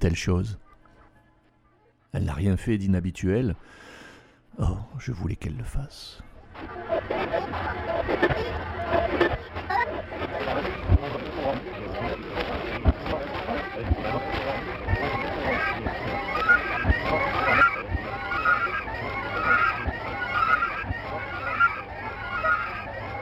telle chose. Elle n'a rien fait d'inhabituel. Oh, je voulais qu'elle le fasse.